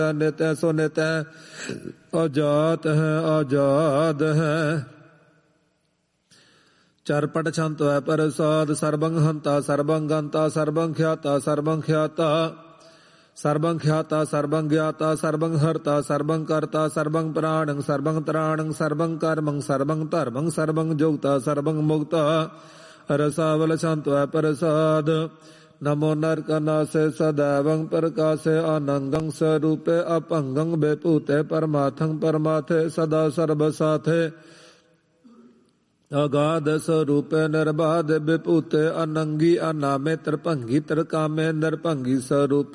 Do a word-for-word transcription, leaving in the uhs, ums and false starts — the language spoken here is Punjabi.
ਨਿਤੈ ਸੋ ਨਿਤੈ ਆਜਾਤ ਹੈ ਆਜ਼ਾਦ ਹੈ। ਚਰਪਟ ਛੰਤ ਹੈ ਪ੍ਰਸਾਦ ਸਰਬੰ ਹੰਤਾ ਸਰਬੰ ਗੰਤਾ ਸਰਬੰ ਖਿਆਤਾ ਸਰਬੰ ਖਿਆਤਾ ਸਰਬੰ ਖਿਆਤਾ ਸਰਬੰ ਗਿਆਤਾ ਸਰਬੰ ਹਰਤਾ ਸਰਬੰ ਕਰਤਾ ਸਰਬੰ ਪ੍ਰਾਣੰ ਸਰਬੰ ਤਰਾਣੰ ਸਰਬੰ ਕਰਮੰ ਸਰਬੰ ਧਰਮੰ ਸਰਬੰ ਜੋਗਤਾ ਸਰਬੰ ਮੁਕਤਾ ਰਸਾਵਲ ਛੰਤ ਹੈ ਪ੍ਰਸਾਦ। ਨਮੋ ਨਰਕਨਾਸੇ ਸदैवं ਪ੍ਰਕਾਸੇ ਆਨੰਦੰ ਸਰੂਪੇ ਅਭੰਗੰ ਬੇਭੂਤੇ ਪਰਮਾਥੰ ਪਰਮਾਥੇ ਸਦਾ ਸਰਬ ਸਾਥੇ ਅਗਾਧ ਸਰੂਪੇ ਨਿਰਬਾਧ ਵਿਭੂਤੇ ਅਨੰਗੀ ਅਨਾਮੇ ਤ੍ਰਿਭੰਗੀ ਤ੍ਰਿਕਾਮੇ ਨਿਰਭੰਗੀ ਸਰੂਪੇ